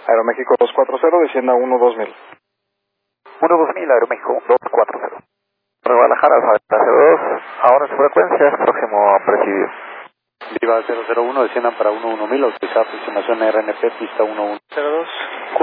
Aeroméxico 240, descienda 12000. 12000, Aeroméxico 240. Guadalajara, Santa 02, ahora en frecuencias, próximo a presidio. Viva 001, desciendan para 11000, autorizada aproximación RNP, pista 1102.